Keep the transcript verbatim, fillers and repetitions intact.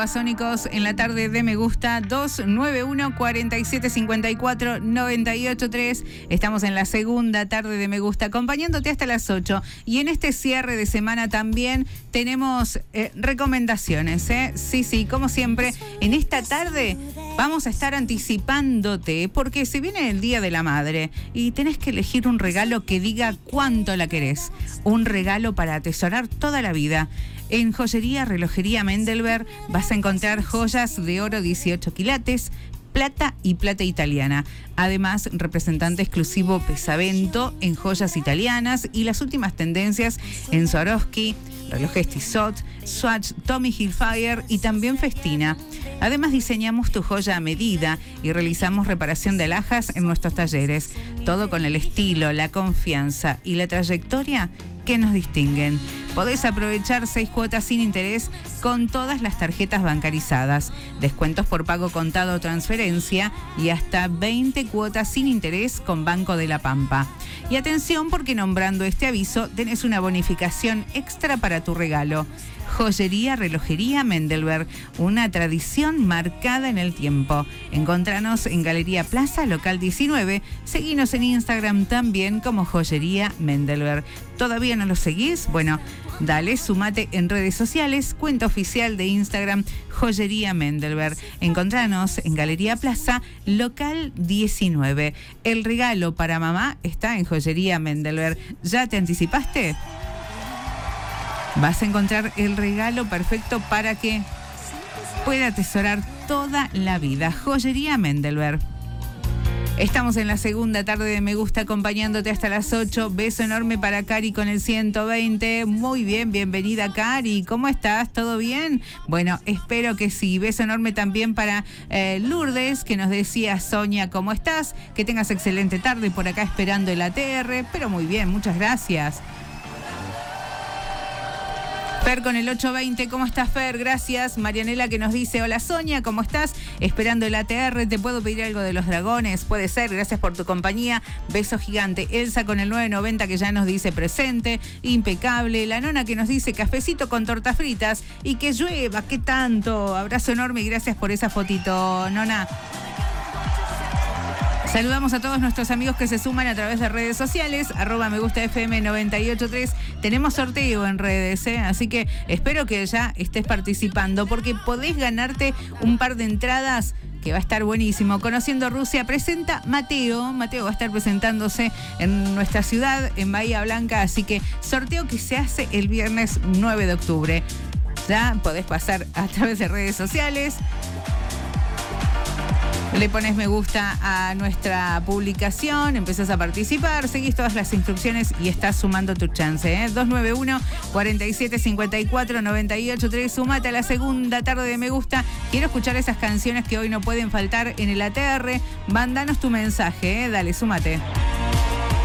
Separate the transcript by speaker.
Speaker 1: Babasónicos en la tarde de Me Gusta. Dos nueve uno, cuatro siete cinco cuatro, nueve ocho tres. Estamos en la segunda tarde de Me Gusta, acompañándote hasta las ocho. Y en este cierre de semana también tenemos eh, recomendaciones, ¿eh? Sí, sí, como siempre, en esta tarde vamos a estar anticipándote, porque se viene el Día de la Madre y tenés que elegir un regalo que diga cuánto la querés. Un regalo para atesorar toda la vida. En Joyería Relojería Mendelberg vas a encontrar joyas de oro dieciocho quilates, plata y plata italiana. Además, representante exclusivo Pesavento en joyas italianas y las últimas tendencias en Swarovski, relojes Tissot, Swatch, Tommy Hilfiger y también Festina. Además, diseñamos tu joya a medida y realizamos reparación de alhajas en nuestros talleres. Todo con el estilo, la confianza y la trayectoria que nos distinguen. Podés aprovechar seis cuotas sin interés con todas las tarjetas bancarizadas, descuentos por pago contado o transferencia y hasta veinte cuotas sin interés con Banco de la Pampa. Y atención, porque nombrando este aviso tenés una bonificación extra para tu regalo. Joyería Relojería Mendelberg, una tradición marcada en el tiempo. Encontranos en Galería Plaza, local diecinueve. Seguinos en Instagram también como Joyería Mendelberg. ¿Todavía no lo seguís? Bueno, dale, sumate en redes sociales, cuenta oficial de Instagram, Joyería Mendelberg. Encontranos en Galería Plaza, local diecinueve. El regalo para mamá está en Joyería Mendelberg. ¿Ya te anticipaste? Vas a encontrar el regalo perfecto para que pueda atesorar toda la vida. Joyería Mendelberg. Estamos en la segunda tarde de Me Gusta, acompañándote hasta las ocho. Beso enorme para Cari con el ciento veinte. Muy bien, bienvenida Cari. ¿Cómo estás? ¿Todo bien? Bueno, espero que sí. Beso enorme también para eh, Lourdes, que nos decía: Sonia, ¿cómo estás? Que tengas excelente tarde por acá esperando el A T R. Pero muy bien, muchas gracias. Fer con el ocho veinte, ¿cómo estás, Fer? Gracias. Marianela, que nos dice: hola Sonia, ¿cómo estás? Esperando el A T R, ¿te puedo pedir algo de los dragones? Puede ser, gracias por tu compañía. Beso gigante. Elsa con el nueve noventa, que ya nos dice presente, impecable. La nona, que nos dice cafecito con tortas fritas y que llueva, ¿qué tanto? Abrazo enorme y gracias por esa fotito, nona. Saludamos a todos nuestros amigos que se suman a través de redes sociales, arroba me gusta F M noventa y ocho tres. Tenemos sorteo en redes, ¿eh? Así que espero que ya estés participando, porque podés ganarte un par de entradas que va a estar buenísimo. Conociendo Rusia presenta Mateo. Mateo va a estar presentándose en nuestra ciudad, en Bahía Blanca, así que sorteo que se hace el viernes nueve de octubre. Ya podés pasar a través de redes sociales. Le pones me gusta a nuestra publicación, empezás a participar, seguís todas las instrucciones y estás sumando tu chance, ¿eh? dos nueve uno, cuatro siete cinco cuatro, nueve ocho tres. Sumate a la segunda tarde de Me Gusta. Quiero escuchar esas canciones que hoy no pueden faltar en el A T R. Mándanos tu mensaje, ¿eh? Dale, súmate.